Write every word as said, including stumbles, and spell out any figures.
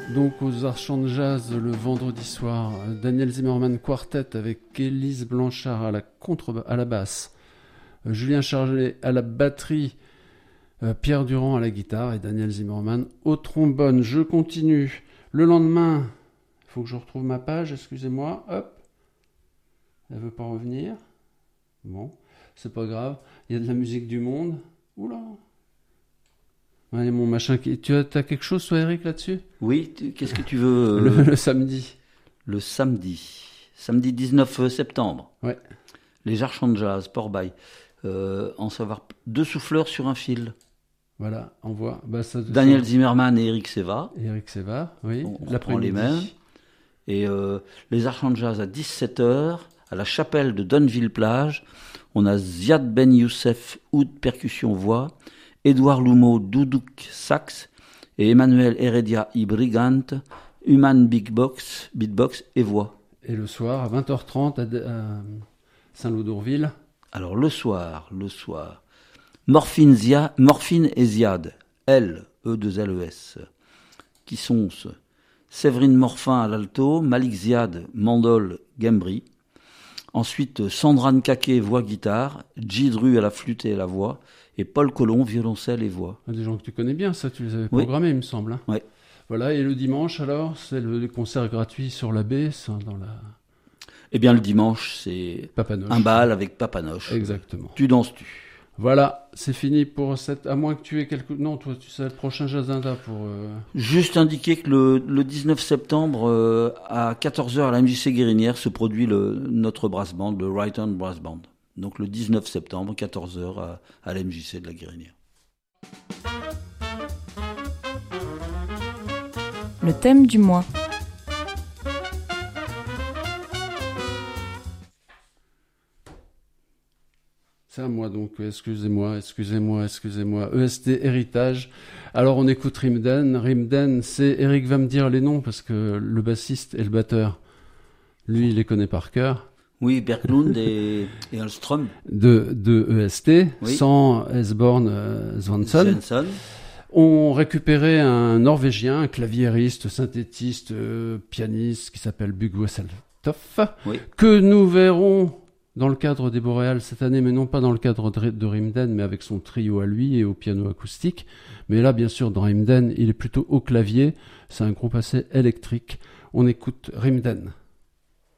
donc aux Archants de Jazz le vendredi soir. Daniel Zimmerman Quartet avec Élise Blanchard à la, contre, à la basse, Julien Charlet à la batterie, euh, Pierre Durand à la guitare et Daniel Zimmerman au trombone. Je continue. Le lendemain, il faut que je retrouve ma page, excusez-moi. Hop. Elle veut pas revenir. Bon, c'est pas grave. Il y a de la musique du monde. Oula. Allez, mon machin. Tu as, t'as quelque chose, toi, Eric, là-dessus ? Oui, tu, qu'est-ce que tu veux euh... le, le samedi. Le samedi. Samedi dix-neuf septembre. Ouais. Les Archants de Jazz, Port-Bail. Euh, en savoir deux souffleurs sur un fil. Voilà, on voit. Bah, ça, Daniel ça... Zimmerman et Eric Seva. Eric Seva, oui. On, on prend les mêmes. Et euh, les Archants de Jazz à dix-sept heures, à la chapelle de Donneville-Plage. On a Ziad Ben Youssef, oud, percussion, voix. Édouard Loumeau, doudouk, sax. Et Emmanuel Heredia, Ibrigante, Human Big Box, beatbox et voix. Et le soir, à vingt heures trente, à, de, à Saint-Loup-d'Ourville. Alors le soir, le soir, Morphine, Zia, Morphine et Ziad, L, E deux L E S, qui sont Séverine Morphin à l'alto, Malik Ziad, mandol, gambri. Ensuite, Sandrine Kaké, voix guitare, Djidru à la flûte et à la voix, et Paul Colomb, violoncelle et voix. Des gens que tu connais bien, ça, tu les avais programmés, oui. Il me semble. Hein. Oui. Voilà, et le dimanche, alors, c'est le concert gratuit sur la baie, dans la... Eh bien, le dimanche, c'est Papanoche. Un bal avec Papanoche. Exactement. Tu danses-tu. Voilà, c'est fini pour cette... À moins que tu aies quelque... Non, toi, tu sais, le prochain Jazzenda pour... Euh... Juste indiquer que le, le dix-neuf septembre, euh, à quatorze heures, à la M J C Guérinière, se produit le, notre brass band, le Right Hand Brass Band. Donc le dix-neuf septembre, quatorze heures, à, à la M J C de la Guérinière. Le thème du mois. C'est à moi donc, excusez-moi, excusez-moi, excusez-moi. E S T Héritage. Alors on écoute Rimden. Rimden, c'est... Eric va me dire les noms parce que le bassiste et le batteur, lui, il les connaît par cœur. Oui, Berglund et, et Hallström. De, de E S T, oui. Sans Esborn euh, Svansson. Svensson. On récupérait un Norvégien, un claviériste, synthétiste, euh, pianiste qui s'appelle Bug Wesseltoft, oui. que nous verrons dans le cadre des Boréales cette année, mais non pas dans le cadre de, de Rimden, mais avec son trio à lui et au piano acoustique. Mais là, bien sûr, dans Rimden, il est plutôt au clavier. C'est un groupe assez électrique. On écoute Rimden.